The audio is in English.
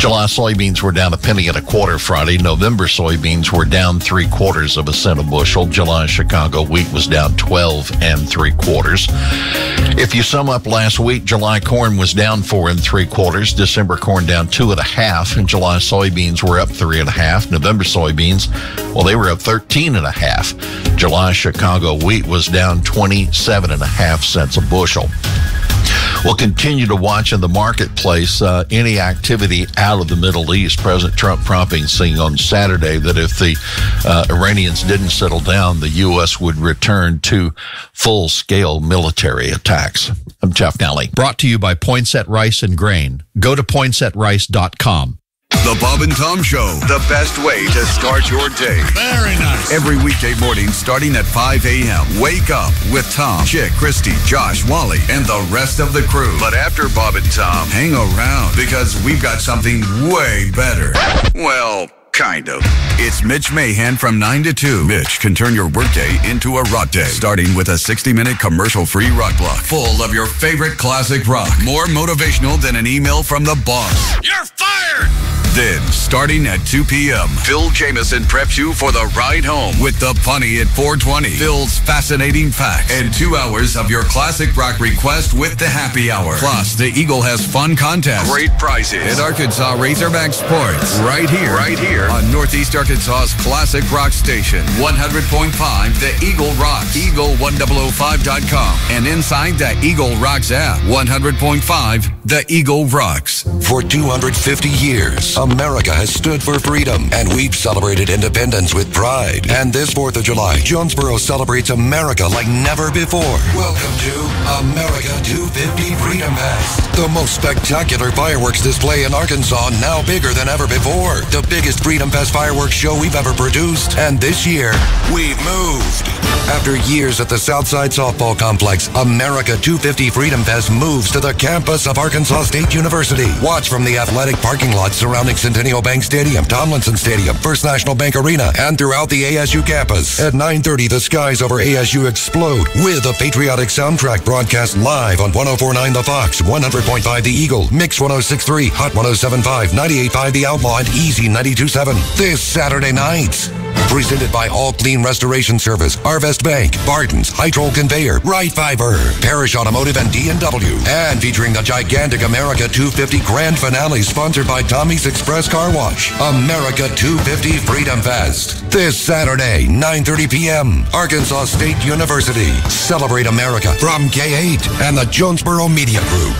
July soybeans were down 1 1/4 Friday. November soybeans were down 3/4 cents a bushel. July Chicago wheat was down 12 3/4. If you sum up last week, July corn was down 4 3/4. December corn down 2 1/2, and July soybeans were up 3 1/2. November soybeans, well, they were up 13 1/2. July Chicago wheat was down 27.5 cents a bushel. We'll continue to watch in the marketplace any activity out of the Middle East. President Trump promising on Saturday that if the Iranians didn't settle down, the U.S. would return to full-scale military attacks. I'm Jeff Nally. Brought to you by Poinsett Rice and Grain. Go to poinsettrice.com. The Bob and Tom Show, the best way to start your day. Very nice. Every weekday morning starting at 5 a.m. Wake up with Tom, Chick, Christy, Josh, Wally, and the rest of the crew. But after Bob and Tom, hang around because we've got something way better. Well, kind of. It's Mitch Mahan from 9 to 2. Mitch can turn your workday into a rock day, starting with a 60-minute commercial-free rock block full of your favorite classic rock. More motivational than an email from the boss. You're fired! Then, starting at 2 p.m., Phil Jameson preps you for the ride home with the punny at 4:20. Phil's fascinating facts and 2 hours of your classic rock request with the happy hour. Plus, the Eagle has fun contests, great prizes, and Arkansas Razorback Sports right here on Northeast Arkansas's classic rock station, 100.5 The Eagle Rocks, eagle1005.com, and inside the Eagle Rocks app, 100.5 The Eagle Rocks. For 250 years, America has stood for freedom, and we've celebrated independence with pride. And this 4th of July, Jonesboro celebrates America like never before. Welcome to America 250 Freedom Fest, the most spectacular fireworks display in Arkansas, now bigger than ever before. The biggest Freedom Fest fireworks show we've ever produced. And this year, we've moved. After years at the Southside Softball Complex, America 250 Freedom Fest moves to the campus of Arkansas State University. Watch from the athletic parking lot surrounding Centennial Bank Stadium, Tomlinson Stadium, First National Bank Arena, and throughout the ASU campus. At 9:30, the skies over ASU explode with a patriotic soundtrack broadcast live on 104.9 The Fox, 100.5 The Eagle, Mix 106.3, Hot 107.5, 98.5 The Outlaw, and Easy 92.7. This Saturday night. Presented by All Clean Restoration Service, Arvest Bank, Barton's, Hytrol Conveyor, Right Fiber, Parish Automotive, and D&W. And featuring the gigantic America 250 Grand Finale sponsored by Tommy's Express Car Wash. America 250 Freedom Fest. This Saturday, 9:30 p.m. Arkansas State University. Celebrate America from K8 and the Jonesboro Media Group.